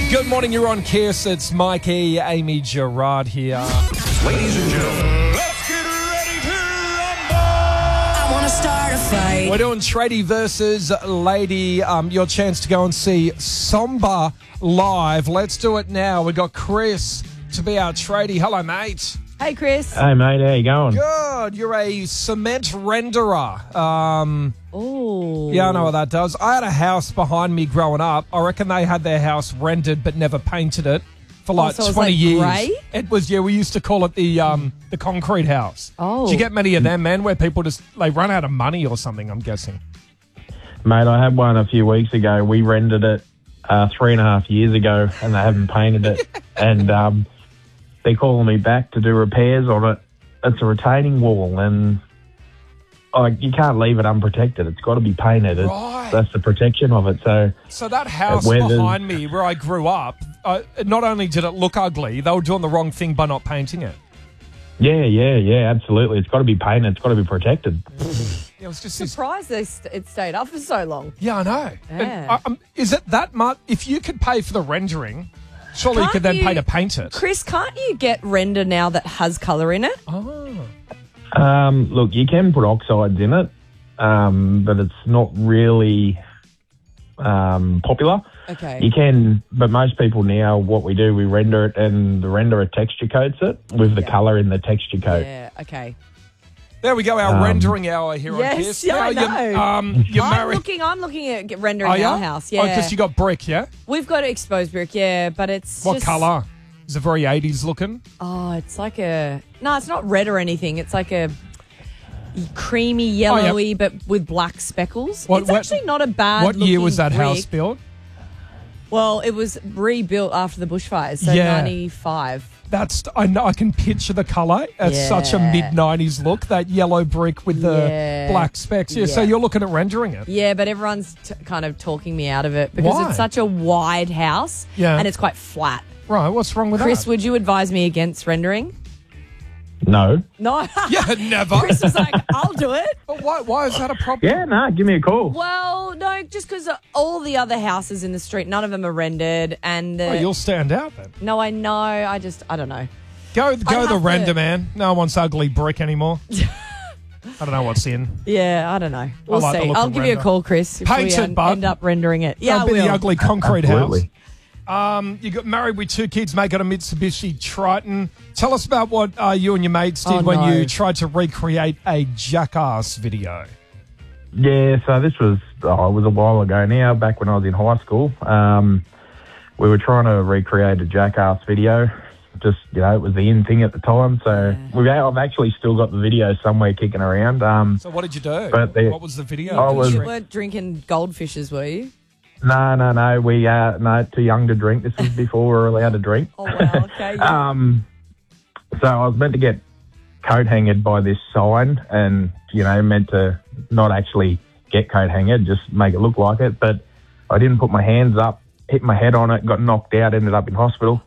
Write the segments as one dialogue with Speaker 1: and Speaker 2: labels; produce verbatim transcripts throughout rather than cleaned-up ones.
Speaker 1: Good morning, you're on Kiss. It's Mikey, Amy Gerard here.
Speaker 2: Ladies and gentlemen, let's get ready to rumble! I want to start a fight.
Speaker 1: We're doing Tradie versus Lady. Um, your chance to go and see Somba live. Let's do it now. We've got Chris to be our tradie. Hello, mate.
Speaker 3: Hey, Chris.
Speaker 4: Hey, mate, how you going?
Speaker 1: Good. You're a cement renderer. Um,
Speaker 3: Oh.
Speaker 1: yeah, I know what that does. I had a house behind me growing up. I reckon they had their house rendered but never painted it for like
Speaker 3: so it was
Speaker 1: twenty
Speaker 3: like
Speaker 1: years.
Speaker 3: grey?
Speaker 1: It was, yeah, we used to call it the um, the concrete house.
Speaker 3: Oh.
Speaker 1: Did you get many of them, man, where people just, they run out of money or something, I'm guessing?
Speaker 4: Mate, I had one a few weeks ago. We rendered it uh, three and a half years ago, and they haven't painted it. and um, they're calling me back to do repairs on it. It's a retaining wall, and like you can't leave it unprotected. It's got to be painted. It's,
Speaker 1: Right.
Speaker 4: That's the protection of it. So,
Speaker 1: So that house
Speaker 4: where the-
Speaker 1: behind me where I grew up, uh, not only did it look ugly, they were doing the wrong thing by not painting it.
Speaker 4: yeah, yeah, yeah, absolutely. It's got to be painted. It's got to be protected.
Speaker 1: Yeah, it was just this.
Speaker 3: Surprised they st- it stayed up for so long.
Speaker 1: Yeah, I know. And,
Speaker 3: Yeah.
Speaker 1: uh, um, is it that much? If you could pay for the rendering, surely you
Speaker 3: Can't
Speaker 1: could then
Speaker 3: you-
Speaker 1: pay to paint it.
Speaker 3: Chris, can't you get render now that has colour in it?
Speaker 1: Oh.
Speaker 4: Um, look, you can put oxides in it, um, but it's not really um, popular.
Speaker 3: Okay.
Speaker 4: You can, but most people now, what we do, we render it, and the renderer texture coats it with the
Speaker 3: Yeah.
Speaker 4: colour in the texture coat.
Speaker 3: Yeah, okay.
Speaker 1: There we go, our
Speaker 4: Um,
Speaker 1: rendering hour here
Speaker 3: Yes,
Speaker 1: on Kiss.
Speaker 3: yeah, I
Speaker 1: Now you-
Speaker 3: know.
Speaker 1: um, you're
Speaker 3: I'm
Speaker 1: married.
Speaker 3: looking, I'm looking at get- rendering
Speaker 1: Are ya?
Speaker 3: our house.
Speaker 1: Oh,
Speaker 3: Yeah.
Speaker 1: because you got brick, yeah?
Speaker 3: We've got exposed brick, yeah, but it's
Speaker 1: What
Speaker 3: just...
Speaker 1: colour? Is it very eighties looking?
Speaker 3: Oh, it's like a... No, it's not red or anything. It's like a creamy, yellowy, but with black speckles.
Speaker 1: What-
Speaker 3: it's
Speaker 1: what-
Speaker 3: actually not a bad
Speaker 1: What year was that
Speaker 3: looking
Speaker 1: house
Speaker 3: brick.
Speaker 1: built?
Speaker 3: Well, it was rebuilt after the bushfires, so
Speaker 1: Yeah.
Speaker 3: ninety-five.
Speaker 1: That's I know I can picture the colour. It's such a
Speaker 3: Yeah.
Speaker 1: mid nineties look. That yellow brick with the
Speaker 3: Yeah.
Speaker 1: black specks. Yeah, so
Speaker 3: Yeah.
Speaker 1: you're looking at rendering it.
Speaker 3: Yeah, but everyone's t- kind of talking me out of it because
Speaker 1: Why?
Speaker 3: it's such a wide house
Speaker 1: Yeah.
Speaker 3: and it's quite flat.
Speaker 1: Right, what's wrong with
Speaker 3: Chris,
Speaker 1: that?
Speaker 3: would you advise me against rendering?
Speaker 4: No.
Speaker 3: No.
Speaker 1: Yeah, never.
Speaker 3: Chris was like, I'll do it.
Speaker 1: But why? Why is that a problem?
Speaker 4: Yeah, no, give me a call.
Speaker 3: Well, no, just because all the other houses in the street, none of them are rendered. And the,
Speaker 1: Oh, you'll stand out then.
Speaker 3: no, I know. I just, I don't know.
Speaker 1: Go, go
Speaker 3: I'd
Speaker 1: the
Speaker 3: have
Speaker 1: render,
Speaker 3: to-
Speaker 1: man. No one wants ugly brick anymore. I don't know what's in.
Speaker 3: Yeah, I don't know. We'll
Speaker 1: like the
Speaker 3: see.
Speaker 1: look
Speaker 3: I'll
Speaker 1: of
Speaker 3: give you a
Speaker 1: render.
Speaker 3: call, Chris, if
Speaker 1: Paint
Speaker 3: we
Speaker 1: it,
Speaker 3: end,
Speaker 1: bud.
Speaker 3: end up rendering it. Yeah, I
Speaker 1: Don't be
Speaker 3: will.
Speaker 1: the ugly concrete
Speaker 4: Absolutely.
Speaker 1: house. Um, you got married with two kids, making a Mitsubishi Triton. Tell us about what uh, you and your mates did
Speaker 3: Oh,
Speaker 1: when
Speaker 3: no.
Speaker 1: you tried to recreate a Jackass video.
Speaker 4: Yeah, so this was oh, it was a while ago now, back when I was in high school. Um, we were trying to recreate a Jackass video. Just, you know, it was the in thing at the time. So we've, I've actually still got the video somewhere kicking around. Um,
Speaker 1: So what did you do?
Speaker 4: But the-
Speaker 1: what was the video?
Speaker 4: I was-
Speaker 3: You weren't drinking goldfishes, were you?
Speaker 4: no, no, no, we uh, no, too young to drink. This was before we were allowed to drink.
Speaker 3: Oh, wow. Okay. Yeah.
Speaker 4: Um, so I was meant to get coat hangered by this sign, and you know, meant to not actually get coat hangered, just make it look like it. But I didn't put my hands up, hit my head on it, got knocked out, ended up in hospital.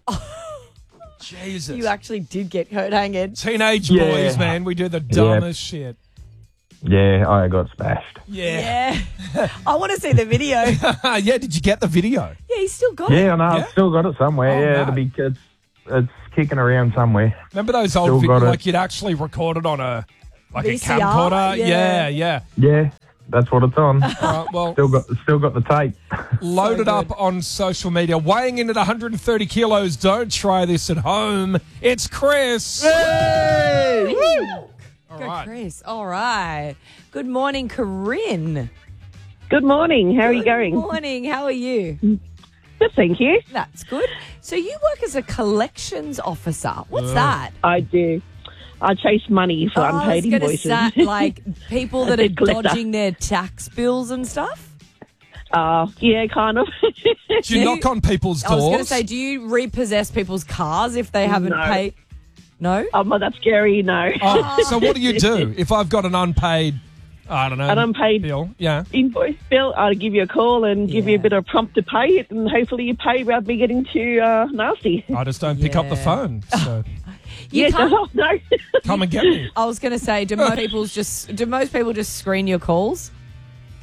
Speaker 1: Jesus.
Speaker 3: You actually did get coat hanged.
Speaker 1: Teenage
Speaker 4: Yeah.
Speaker 1: boys, man. We do the dumbest shit.
Speaker 4: Yeah, I got smashed.
Speaker 1: Yeah.
Speaker 3: Yeah. I want to see the video. Yeah,
Speaker 1: Yeah, did you get the video?
Speaker 3: he's still got it.
Speaker 4: Yeah, I know.
Speaker 1: Yeah?
Speaker 4: I've still got it somewhere.
Speaker 1: Oh,
Speaker 4: yeah,
Speaker 1: no.
Speaker 4: it'll be it's, it's kicking around somewhere.
Speaker 1: Remember those old
Speaker 4: Still
Speaker 1: videos,
Speaker 4: got it.
Speaker 1: like you'd actually recorded on a like
Speaker 3: V
Speaker 1: a
Speaker 3: C R?
Speaker 1: camcorder?
Speaker 3: Yeah.
Speaker 1: Yeah, yeah.
Speaker 4: Yeah, that's what it's on.
Speaker 1: Uh, well,
Speaker 4: still got still got the tape.
Speaker 1: load it
Speaker 3: So
Speaker 1: up
Speaker 3: good.
Speaker 1: on social media. Weighing in at one hundred thirty kilos. Don't try this at home. It's Chris.
Speaker 4: Hey!
Speaker 1: All
Speaker 3: Go,
Speaker 1: right.
Speaker 3: Chris. All right. Good morning, Corinne.
Speaker 5: Good morning. How are you going?
Speaker 3: Good morning. How are you?
Speaker 5: Good, thank you.
Speaker 3: That's good. So you work as a collections officer. What's that?
Speaker 5: I do. I chase money for
Speaker 3: Oh, I was
Speaker 5: unpaid
Speaker 3: gonna
Speaker 5: invoices.
Speaker 3: say, like people that
Speaker 5: A
Speaker 3: are
Speaker 5: debt collector.
Speaker 3: dodging their tax bills and stuff.
Speaker 5: uh, yeah, kind of.
Speaker 1: Do you knock on people's
Speaker 3: I was going to
Speaker 1: doors?
Speaker 3: say, do you repossess people's cars if they haven't
Speaker 5: No.
Speaker 3: paid? No.
Speaker 5: oh, well, that's scary. No.
Speaker 1: Oh, so what do you do if I've got an unpaid, I don't know,
Speaker 5: An unpaid
Speaker 1: bill? Yeah.
Speaker 5: Invoice bill, I'll give you a call and give you a
Speaker 3: Yeah.
Speaker 5: bit of prompt to pay it, and hopefully you pay without me getting too uh, nasty.
Speaker 1: I just don't pick up the
Speaker 3: Yeah.
Speaker 1: phone. So
Speaker 3: You
Speaker 5: yeah,
Speaker 3: can't-
Speaker 5: no, no.
Speaker 1: come and get me.
Speaker 3: I was going to say, do most people just do most people just screen your calls?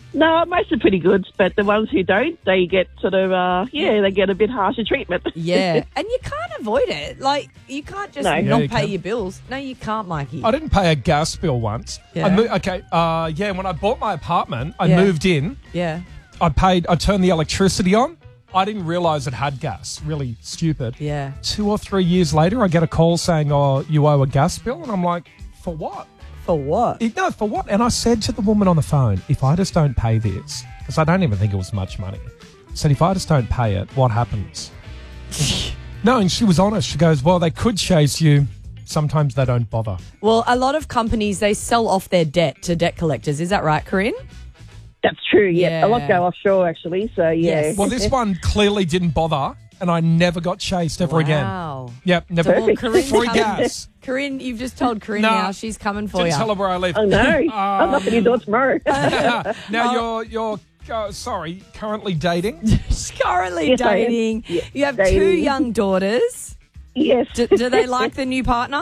Speaker 5: No, most are pretty good, but the ones who don't, they get sort of, uh, yeah, they get a bit harsher treatment.
Speaker 3: Yeah, and you can't avoid it. Like, you can't just
Speaker 5: No.
Speaker 1: Yeah,
Speaker 3: not
Speaker 1: you
Speaker 3: pay
Speaker 1: can.
Speaker 3: your bills. No, you can't, Mikey.
Speaker 1: I didn't pay a gas bill once.
Speaker 3: Yeah.
Speaker 1: I mo- okay, uh, yeah, when I bought my apartment, I
Speaker 3: Yeah.
Speaker 1: moved in.
Speaker 3: Yeah,
Speaker 1: I paid, I turned the electricity on. I didn't realise it had gas. Really stupid.
Speaker 3: yeah.
Speaker 1: Two or three years later, I get a call saying, oh, you owe a gas bill. And I'm like, for what?
Speaker 3: For what?
Speaker 1: It- No, for what? And I said to the woman on the phone, if I just don't pay this, because I don't even think it was much money, I said, if I just don't pay it, what happens? No, and she was honest. She goes, well, they could chase you. Sometimes they don't bother.
Speaker 3: Well, a lot of companies, they sell off their debt to debt collectors. Is that right, Corinne?
Speaker 5: That's true, yeah.
Speaker 3: Yeah.
Speaker 5: A lot go offshore, actually, so yeah.
Speaker 3: Yes.
Speaker 1: Well, this one clearly didn't bother, and I never got chased ever again.
Speaker 3: Wow.
Speaker 1: Yep, never.
Speaker 3: Well, Corinne's
Speaker 1: Free
Speaker 3: coming-
Speaker 1: gas.
Speaker 3: Corinne, you've just told Corinne
Speaker 1: No.
Speaker 3: now she's coming for
Speaker 1: Didn't
Speaker 3: you.
Speaker 1: tell her where I live.
Speaker 5: Oh, no. I'm knocking your door tomorrow.
Speaker 1: Now you're you're uh, sorry, currently dating.
Speaker 3: She's currently
Speaker 5: Yes, I am.
Speaker 3: dating.
Speaker 5: Yeah,
Speaker 3: You have two
Speaker 5: dating.
Speaker 3: young daughters.
Speaker 5: Yes.
Speaker 3: Do, do they like the new partner?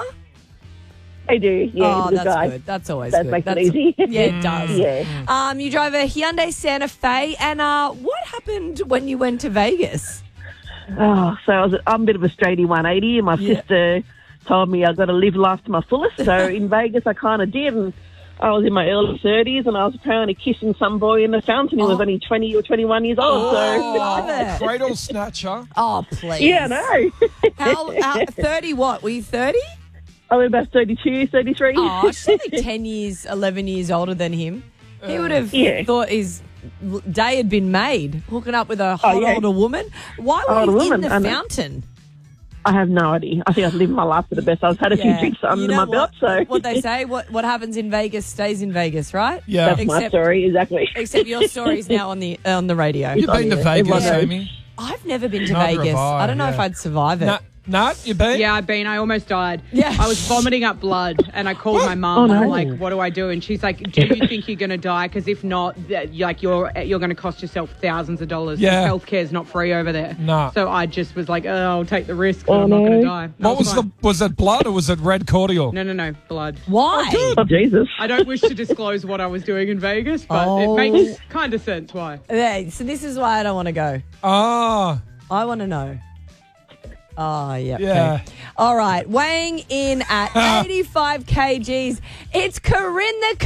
Speaker 5: I do, yeah.
Speaker 3: oh,
Speaker 5: he's a
Speaker 3: that's
Speaker 5: good guy.
Speaker 3: good. That's always
Speaker 5: That
Speaker 3: good.
Speaker 5: makes it
Speaker 3: That's,
Speaker 5: easy.
Speaker 3: Yeah, it does.
Speaker 5: Yeah.
Speaker 3: Um, you drive a Hyundai Santa Fe, and uh, what happened when you went to Vegas?
Speaker 5: Oh, so I was, I'm a bit of a straighty one eighty, and my
Speaker 3: Yeah.
Speaker 5: sister told me I've got to live life to my fullest. So in Vegas, I kind of did, and I was in my early thirties, and I was apparently kissing some boy in the fountain who was
Speaker 3: Oh.
Speaker 5: only twenty or twenty-one years old.
Speaker 3: I
Speaker 5: So
Speaker 3: love it.
Speaker 1: Cradle snatcher.
Speaker 3: Oh, please.
Speaker 5: yeah, no.
Speaker 3: How, how thirty? What were you thirty?
Speaker 5: I was about thirty-two, thirty-three.
Speaker 3: Oh, she's like ten years, eleven years older than him. He would have
Speaker 5: Yeah.
Speaker 3: thought his day had been made, hooking up with a hot
Speaker 5: Oh, yeah.
Speaker 3: older woman. Why were
Speaker 5: Older
Speaker 3: you in
Speaker 5: woman,
Speaker 3: the
Speaker 5: I know.
Speaker 3: fountain?
Speaker 5: I have no idea. I think I was living my life to the best. I was had a few drinks under
Speaker 3: You know
Speaker 5: my
Speaker 3: what,
Speaker 5: belt, so
Speaker 3: what they say, what what happens in Vegas stays in Vegas, right?
Speaker 1: Yeah.
Speaker 5: that's my
Speaker 3: Except,
Speaker 5: story, exactly.
Speaker 3: except your story's now on the on the radio.
Speaker 1: You've been to
Speaker 5: yeah.
Speaker 1: Vegas,
Speaker 5: Everyone knows.
Speaker 1: Amy?
Speaker 3: I've never been to
Speaker 1: Neither have
Speaker 3: Vegas.
Speaker 1: I,
Speaker 3: I, don't know
Speaker 1: yeah.
Speaker 3: if I'd survive it.
Speaker 1: Nat, Nat, you been?
Speaker 6: Yeah, I've been. I almost died.
Speaker 3: Yeah.
Speaker 6: I was vomiting up blood, and I called my mum.
Speaker 5: Oh,
Speaker 6: and I'm
Speaker 5: no.
Speaker 6: like, "What do I do?" And she's like, "Do you think you're going to die? Because if not, th- like you're you're going to cost yourself thousands of dollars.
Speaker 1: Yeah.
Speaker 6: Healthcare's not free over there."
Speaker 1: Nah.
Speaker 6: So I just was like, "Oh, I'll take the risk, but
Speaker 5: Oh,
Speaker 6: I'm not going
Speaker 5: no.
Speaker 6: to die." No,
Speaker 1: What was
Speaker 6: it's
Speaker 1: the
Speaker 6: fine.
Speaker 1: was it blood or was it red cordial?
Speaker 6: No, no, no, blood.
Speaker 3: Why?
Speaker 5: Oh, Jesus.
Speaker 6: I don't wish to disclose what I was doing in Vegas, but
Speaker 3: Oh.
Speaker 6: it makes kind of sense why.
Speaker 3: Yeah, so this is why I don't want to go.
Speaker 1: Ah,
Speaker 3: I want to know. Oh, yeah.
Speaker 1: yeah.
Speaker 3: Okay. All right. Weighing in at eighty-five kilograms, it's Corinne the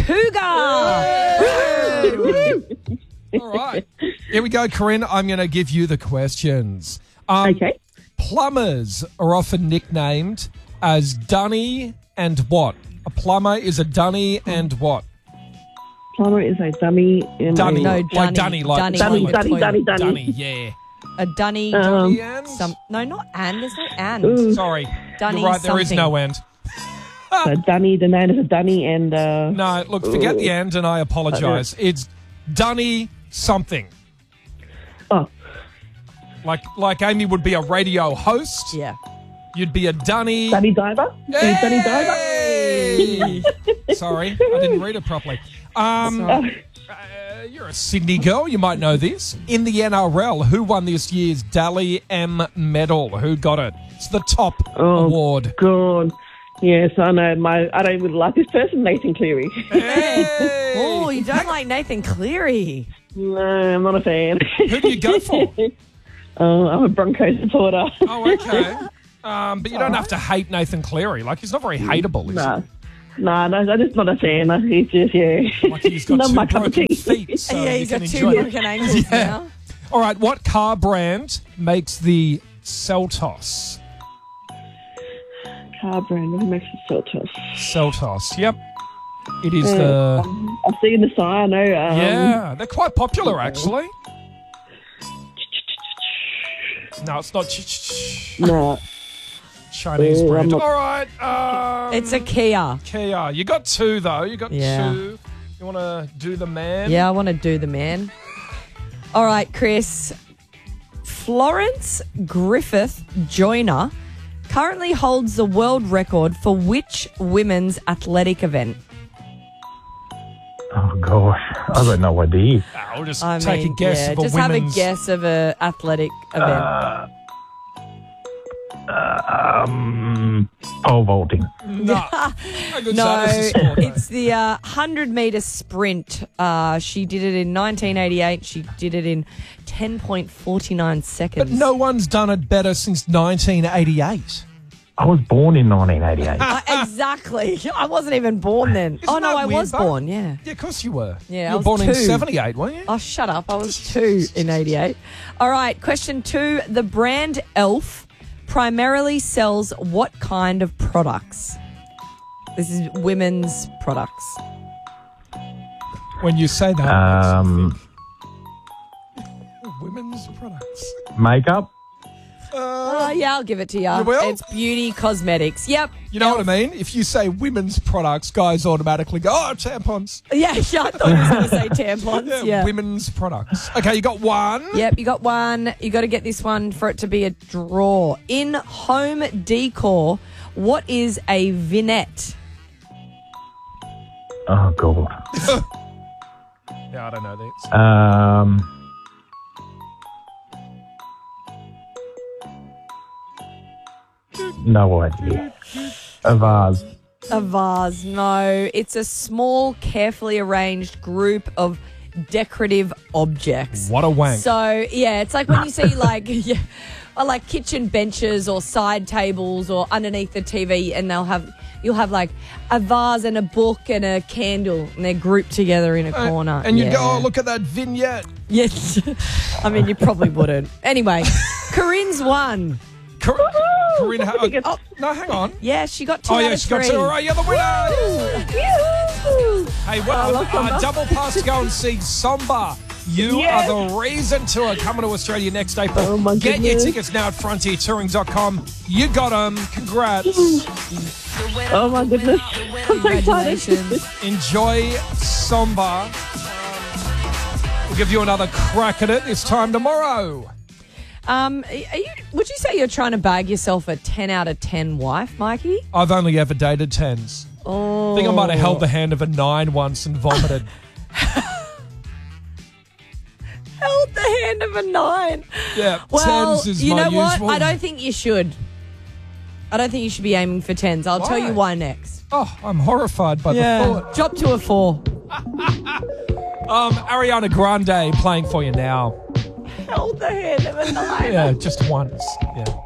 Speaker 3: Cougar.
Speaker 1: All right. Here we go, Corinne. I'm going to give you the questions. Um,
Speaker 5: Okay.
Speaker 1: Plumbers are often nicknamed as Dunny and what? A plumber is a Dunny and what?
Speaker 5: Plumber is a dummy. In
Speaker 1: Dunny.
Speaker 3: No,
Speaker 5: A,
Speaker 1: like
Speaker 3: Dunny.
Speaker 1: Dunny, like
Speaker 3: Dunny,
Speaker 5: Dunny,
Speaker 1: toilet.
Speaker 5: Dunny,
Speaker 3: toilet.
Speaker 5: Dunny, Dunny.
Speaker 1: Dunny, yeah.
Speaker 3: A Dunny.
Speaker 5: Um,
Speaker 1: Dunny and?
Speaker 3: some, no, not and. There's no and.
Speaker 5: Ooh.
Speaker 1: Sorry.
Speaker 3: Dunny
Speaker 1: You're right, there is
Speaker 3: something.
Speaker 1: no end.
Speaker 5: So Dunny, the name is a Dunny, and uh,
Speaker 1: No, look, forget the end and I apologise. It's Dunny something.
Speaker 5: oh,
Speaker 1: Like like Amy would be a radio host.
Speaker 3: Yeah.
Speaker 1: You'd be a Dunny.
Speaker 5: Dunny Diver. Hey! Dunny Diver.
Speaker 1: Hey! Sorry, I didn't read it properly. Um,
Speaker 3: Sorry.
Speaker 1: uh, you're a Sydney girl. You might know this. In the N R L, who won this year's Dally M medal? Who got it? It's the top
Speaker 5: Oh.
Speaker 1: award.
Speaker 5: God. Yes, I know. My I don't really like this person, Nathan Cleary.
Speaker 1: Hey!
Speaker 3: Oh, you don't like Nathan Cleary.
Speaker 5: No, I'm not a fan.
Speaker 1: Who do you go for?
Speaker 5: Oh, I'm a Broncos supporter.
Speaker 1: Oh, okay. Um, but you don't have to hate Nathan Cleary. Like, he's not very hateable, is
Speaker 5: No. No, no, I'm just not a fan. He's just, yeah.
Speaker 1: he? Like, he's got
Speaker 5: not
Speaker 1: two
Speaker 5: my cup of
Speaker 1: broken
Speaker 5: tea.
Speaker 1: feet. So
Speaker 3: yeah,
Speaker 1: you
Speaker 3: he's
Speaker 1: can
Speaker 3: got two
Speaker 1: enjoy it.
Speaker 3: broken ankles
Speaker 1: Yeah.
Speaker 3: now.
Speaker 1: All right, what car brand makes the Seltos?
Speaker 5: Car brand, what makes it Seltos?
Speaker 1: Seltos, yep. It is
Speaker 5: Uh,
Speaker 1: the...
Speaker 5: um, I've seen the sign, I know. Um,
Speaker 1: Yeah, they're quite popular, actually. No, it's not ch- ch- ch-
Speaker 5: No.
Speaker 1: Chinese
Speaker 5: Oh, I'm
Speaker 1: brand.
Speaker 5: not-
Speaker 1: All right. Um,
Speaker 3: It's a Kia.
Speaker 1: Kia. You got two, though. You got
Speaker 3: Yeah.
Speaker 1: two. You want to do the man?
Speaker 3: Yeah, I want to do the man. All right, Chris. Florence Griffith Joyner currently holds the world record for which women's athletic event?
Speaker 4: Oh, gosh. I've got no idea.
Speaker 1: I'll just
Speaker 3: I
Speaker 1: take
Speaker 3: mean,
Speaker 1: a guess
Speaker 3: yeah,
Speaker 1: of a
Speaker 3: just have a
Speaker 1: women's...
Speaker 3: guess of a athletic event.
Speaker 4: Uh, Um, pole vaulting.
Speaker 1: No. How good's
Speaker 3: No,
Speaker 1: that as a sport, though?
Speaker 3: it's the uh, one hundred metre sprint. Uh, she did it in nineteen eighty-eight. She did it in ten point four nine seconds.
Speaker 1: But no one's done it better since nineteen eighty-eight.
Speaker 4: I was born in nineteen eighty-eight.
Speaker 3: Uh, exactly. I wasn't even born then.
Speaker 1: Isn't
Speaker 3: oh, no,
Speaker 1: that
Speaker 3: I
Speaker 1: weird,
Speaker 3: was
Speaker 1: though?
Speaker 3: born, yeah.
Speaker 1: Yeah, of course you were.
Speaker 3: Yeah,
Speaker 1: you
Speaker 3: I
Speaker 1: were
Speaker 3: was
Speaker 1: born in
Speaker 3: two.
Speaker 1: seventy-eight, weren't you?
Speaker 3: Oh, shut up. I was two in eighty-eight. All right, question two. The brand Elf primarily sells what kind of products? This is women's products.
Speaker 1: When you say that,
Speaker 4: Um,
Speaker 1: women's products.
Speaker 4: makeup.
Speaker 3: Oh, yeah, I'll give it to you.
Speaker 1: You will?
Speaker 3: It's beauty cosmetics. Yep.
Speaker 1: You know what I mean? If you say women's products, guys automatically go, oh, tampons.
Speaker 3: Yeah, yeah, I thought you were going to say tampons.
Speaker 1: Yeah,
Speaker 3: Yeah.
Speaker 1: women's products. Okay, you got one.
Speaker 3: Yep, you got one. You got to get this one for it to be a draw. In home decor, what is a vignette?
Speaker 4: Oh, God.
Speaker 1: Yeah, I don't know this.
Speaker 4: Um, no idea. A vase.
Speaker 3: A vase. No, it's a small, carefully arranged group of decorative objects.
Speaker 1: What a wank.
Speaker 3: So, yeah, it's like when you see like yeah, or like kitchen benches or side tables or underneath the T V and they'll have you'll have like a vase and a book and a candle and they're grouped together in a
Speaker 1: Uh,
Speaker 3: corner.
Speaker 1: and you
Speaker 3: yeah.
Speaker 1: go, oh, look at that vignette.
Speaker 3: Yes. I mean, you probably wouldn't. Anyway, Corinne's won.
Speaker 1: Cor- Corinne, ha-
Speaker 5: think
Speaker 1: oh, no, hang on.
Speaker 3: Yeah, she got two
Speaker 1: Oh,
Speaker 3: out
Speaker 1: yeah,
Speaker 3: of
Speaker 1: she got
Speaker 3: three.
Speaker 1: two. All right, you're the winner.
Speaker 5: Yoo-hoo!
Speaker 1: Hey, well,
Speaker 5: love
Speaker 1: uh,
Speaker 5: Samba.
Speaker 1: double pass to go and see Samba. You
Speaker 5: Yes.
Speaker 1: are the reason tour coming to Australia next April.
Speaker 5: Oh, my
Speaker 1: Get your
Speaker 5: goodness.
Speaker 1: tickets now at frontier touring dot com. You got them. Congrats.
Speaker 5: Oh, my goodness. I'm so excited.
Speaker 3: Congratulations.
Speaker 1: Enjoy Samba. Um, we'll give you another crack at it this time tomorrow.
Speaker 3: Um, are you, would you say you're trying to bag yourself a ten out of ten wife, Mikey?
Speaker 1: I've only ever dated tens.
Speaker 3: Oh.
Speaker 1: I think I might have held the hand of a nine once and vomited.
Speaker 3: Held the hand of a nine.
Speaker 1: Yeah,
Speaker 3: Well,
Speaker 1: tens is
Speaker 3: you
Speaker 1: my
Speaker 3: know what?
Speaker 1: usual.
Speaker 3: I don't think you should. I don't think you should be aiming for tens. I'll tell
Speaker 1: Why?
Speaker 3: you why next.
Speaker 1: Oh, I'm horrified by the thought.
Speaker 3: Drop to a four.
Speaker 1: Um, Ariana Grande playing for you now.
Speaker 3: Held the hand of a nine.
Speaker 1: Yeah, just once. Yeah.